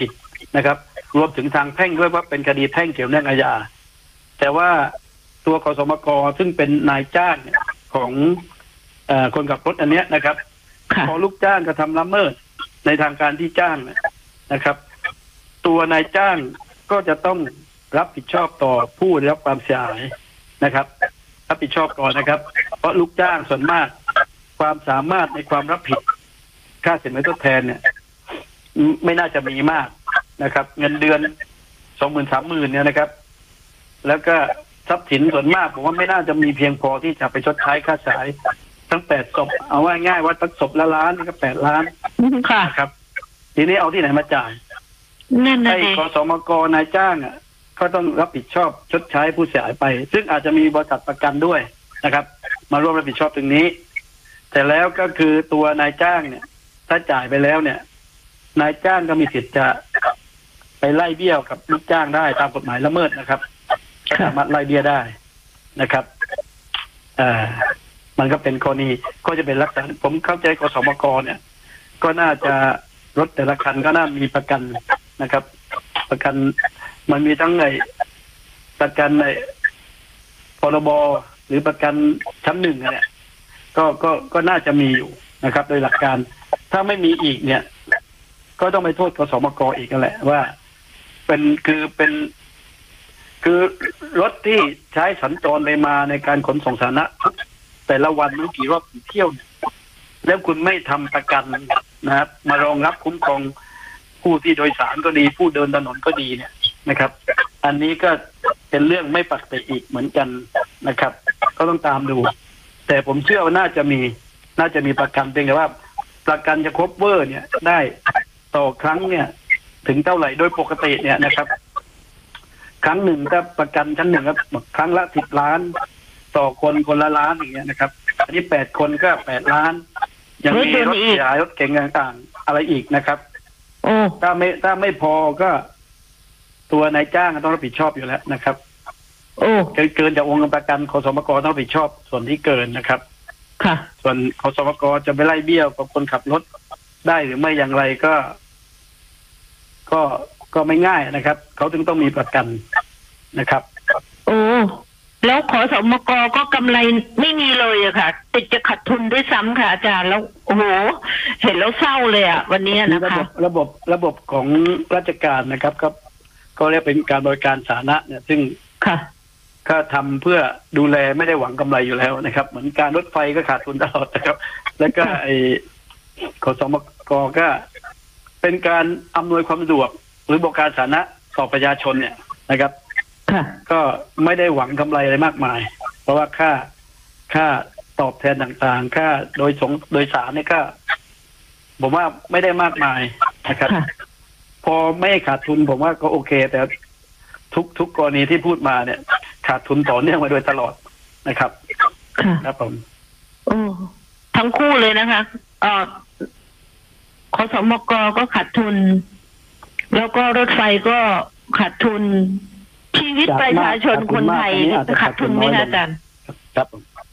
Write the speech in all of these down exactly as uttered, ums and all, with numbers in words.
ผิดนะครับรวมถึงทางแพ่งด้วยว่าเป็นคดีแพ่งเกี่ยวเนื่องอาญาแต่ว่าตัวขสมกซึ่งเป็นนายจ้างของเอ่อคนขับรถอันเนี้ยนะครับพอลูกจ้างกระทำละเมิดในทางการที่จ้างนะครับตัวนายจ้างก็จะต้องรับผิดชอบต่อผู้ได้รับความเสียหายนะครับรับผิดชอบก่อนนะครับเพราะลูกจ้างส่วนมากความสามารถในความรับผิดค่าสินไหมทดแทนเนี่ยไม่น่าจะมีมากนะครับเงินเดือนสองหมื่นสามหมื่นเนี่ยนะครับแล้วก็ทรัพย์สินส่วนมากผมว่าไม่น่าจะมีเพียงพอที่จะไปชดใช้ค่าเสียหายทั้งแปดศพเอาว่าง่ายว่าตั้งศพละล้านนี่ก็แปดล้านค่ะครับทีนี้เอาที่ไหนมาจ่ายนั่นนะให้ขสมกนายจ้างอ่ะก็ต้องรับผิดชอบชดใช้ผู้เสียหายไปซึ่งอาจจะมีบริษัทประกันด้วยนะครับมาร่วมรับผิดชอบตรงนี้แต่แล้วก็คือตัวนายจ้างเนี่ยถ้าจ่ายไปแล้วเนี่ยนายจ้างก็มีสิทธิ์จะไปไล่เบี้ยวกับลูกจ้างได้ตามกฎหมายละเมิดนะครับก็สามารถไล่เบี้ยได้นะครับอ่ามันก็เป็นกรณีก็จะเป็นลักษณะผมเข้าใจขสมกเนี่ยก็น่าจะรถแต่ละคันก็น่ามีประกันนะครับ ประกันมันมีทั้งในประกันในพรบหรือประกันชั้นหนึ่งเนี่ยก็ก็ก็น่าจะมีอยู่นะครับโดยหลักการถ้าไม่มีอีกเนี่ยก็ต้องไปโทษขสมกอีกนั่นแหละว่าเป็นคือเป็นคือรถที่ใช้สัญจรไปมาในการขนส่งสาธารณะแต่ละวันไม่รู้กี่รอบกี่เที่ยวแล้วคุณไม่ทำประกันนะครับมารองรับคุ้มครองผู้ที่โดยสารก็ดีผู้เดินถนนก็ดีเนี่ยนะครับอันนี้ก็เป็นเรื่องไม่ปกติอีกเหมือนกันนะครับก็ต้องตามดูแต่ผมเชื่อว่าน่าจะมีน่าจะมีประกันเพียงแต่ว่าประกันจะครบเวอร์เนี่ยได้ต่อครั้งเนี่ยถึงเท่าไหร่โดยปกติเนี่ยนะครับครั้งหนึ่งถ้าประกันชั้นหนึ่งครับครั้งละสิบล้านต่อคนคนละล้านอย่างเงี้ยนะครับอันนี้แปดคนก็แปดล้านยังมีรถเสียหายรถเก๋งต่างๆอะไรอีกนะครับถ้าไม่ถ้าไม่พอก็ตัวนายจ้างต้องรับผิดชอบอยู่แล้วนะครับโอ้เกินเกินจากวงเงินประกันขสมกต้องรับผิดชอบส่วนที่เกินนะครับค่ะส่วนขสมกจะไปไล่เบี้ยวกับคนขับรถได้หรือไม่อย่างไรก็ ก็ก็ไม่ง่ายนะครับเขาถึงต้องมีประกันนะครับโอ้แล้วขสมกก็กำไรไม่มีเลยอะค่ะติดจะขาดทุนด้วยซ้ำค่ะอาจารย์แล้วโอ้โหเห็นแล้วเศร้าเลยอะวันนี้นะคะระบบระบบระบบของราชการนะครับก็ก็เรียกเป็นการบริการสาธารณะเนี่ยซึ่งค่ะก็ทำเพื่อดูแลไม่ได้หวังกำไรอยู่แล้วนะครับเหมือนการรถไฟก็ขาดทุนตลอดนะครับแล้วก็ไอ้ขสมกก็เป็นการอำนวยความสะดวกหรือบริการสาธารณะต่อประชาชนเนี่ยนะครับก็ไม่ได้หวังกำไรอะไรมากมายเพราะว่าค่าค่าตอบแทนต่างๆค่าโดยสงโดยสารเนี่ยก็ผมว่าไม่ได้มากมายนะครับพอไม่ขาดทุนผมว่าก็โอเคแต่ทุกทุกกรณีที่พูดมาเนี่ยขาดทุนต่อเนื่องมาโดยตลอดนะครับครับผมโอ้ทั้งคู่เลยนะคะเอ่อขสมกก็ขาดทุนแล้วก็รถไฟก็ขาดทุนชีวิตประชาชนคนไทยขาดทุนไหมคะอาจารย์ครับ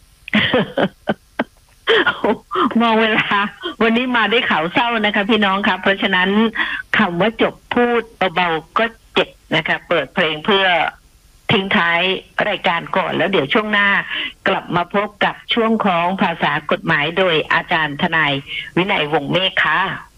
มองเวลาวันนี้มาได้ข่าวเศร้านะคะพี่น้องครับเพราะฉะนั้นคำว่าจบพูดเบาๆก็เจ็บนะคะเปิดเพลงเพื่อทิ้งท้ายรายการก่อนแล้วเดี๋ยวช่วงหน้ากลับมาพบกับช่วงของภาษากฎหมายโดยอาจารย์ทนายวินัยวงศ์เมฆค่ะ